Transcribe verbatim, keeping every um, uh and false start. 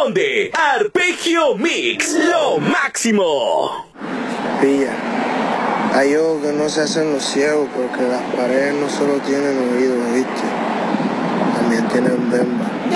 responde. Arpegio Mix, lo máximo. Pilla, hay ojos que no se hacen los ciegos porque las paredes no solo tienen oídos, ¿viste? También tienen bemba.